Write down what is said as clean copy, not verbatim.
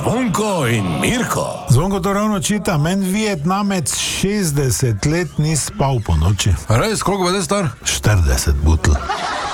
Zvonko in Mirko. Zvonko to ravno čita, meni Vietnamec 60 let ni spal po noči. Res, koliko bo zdaj star? 40 butl.